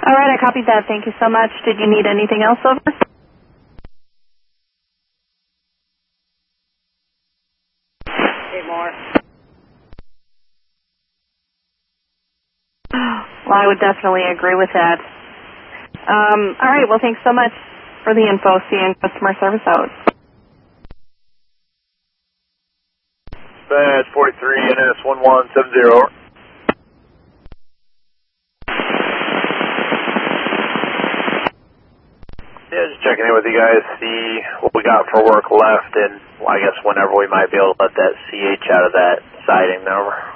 All right, I copied that. Thank you so much. Did you need anything else, over? More. Well, I would definitely agree with that. All right, well, thanks so much for the info. Seeing customer service out. Badge 43 NS 1170. Yeah, just checking in with you guys, see what we got for work left, and I guess whenever we might be able to let that CH out of that siding. Over.